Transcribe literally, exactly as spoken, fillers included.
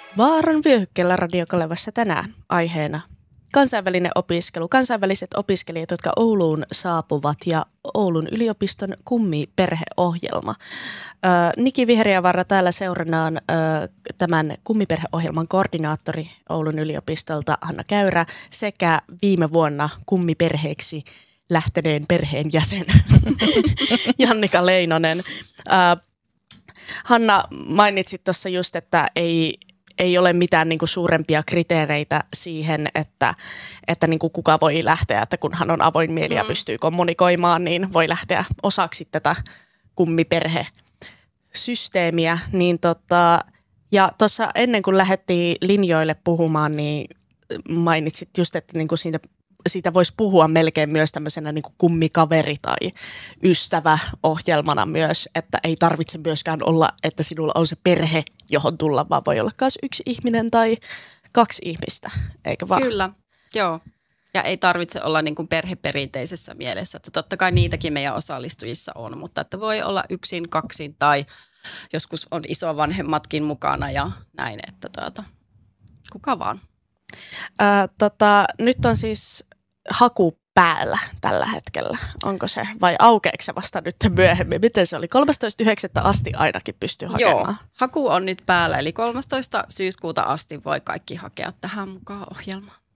Vaaran vyöhykkeellä Radio Kalevassa tänään aiheena kansainvälinen opiskelu, kansainväliset opiskelijat, jotka Ouluun saapuvat ja Oulun yliopiston kummiperheohjelma. Ö, Niki Viheriävaara täällä seurannaan ö, tämän kummiperheohjelman koordinaattori Oulun yliopistolta Hanna Käyrä sekä viime vuonna kummiperheeksi lähteneen perheen jäsen Jannika Leinonen. Ö, Hanna, mainitsit tuossa just, että ei... Ei ole mitään niin kuin suurempia kriteereitä siihen, että, että niin kuin kuka voi lähteä, että kun hän on avoin mieli ja pystyy kommunikoimaan, niin voi lähteä osaksi tätä kummiperhesysteemiä. Niin tota, ja tuossa ennen kuin lähdettiin linjoille puhumaan, niin mainitsit just, että niin kuin siitä, siitä voisi puhua melkein myös tämmöisenä niin kuin kummikaveri- tai ystäväohjelmana myös, että ei tarvitse myöskään olla, että sinulla on se perhe, johon tulla, vaan voi olla myös yksi ihminen tai kaksi ihmistä, eikö vaan? Kyllä, joo. Ja ei tarvitse olla niin kuin perheperinteisessä mielessä, että totta kai niitäkin meidän osallistujissa on, mutta että voi olla yksin, kaksin tai joskus on isovanhemmatkin mukana ja näin, että tuota, kuka vaan. Ää, tota, nyt on siis haku päällä tällä hetkellä. Onko se vai aukeeko se vasta nyt myöhemmin? Miten se oli? kolmastoista yhdeksättä asti ainakin pystyy hakemaan. Joo, haku on nyt päällä, eli kolmastoista syyskuuta asti voi kaikki hakea tähän mukaan ohjelmaan.